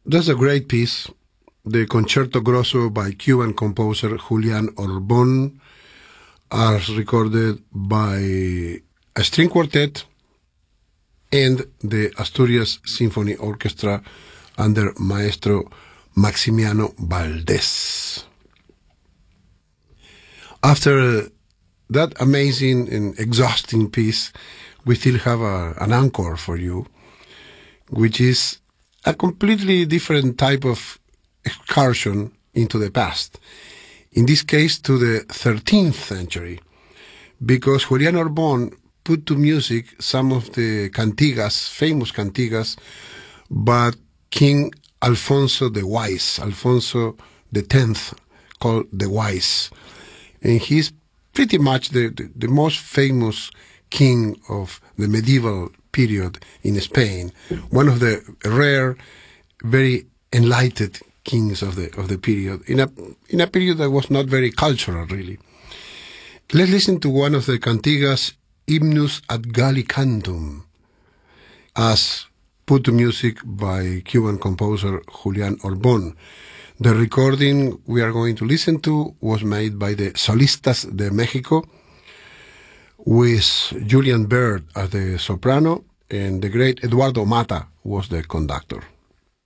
That's a great piece, the Concerto Grosso by Cuban composer Julian Orbon, as recorded by a string quartet and the Asturias Symphony Orchestra under Maestro Maximiano Valdés. After that amazing and exhausting piece, we still have an encore for you, which is a completely different type of excursion into the past. In this case, to the 13th century, because Julian Orbon put to music some of the cantigas, famous cantigas, by King Alfonso the Wise, Alfonso the X, called the Wise. And he's pretty much the most famous king of the medieval period in Spain, one of the rare, very enlightened kings of the period, in a period that was not very cultural, really. Let's listen to one of the cantigas, Hymnus ad Gallicantum, as put to music by Cuban composer Julian Orbon. The recording we are going to listen to was made by the Solistas de Mexico, with Julian Baird as the soprano, and the great Eduardo Mata was the conductor.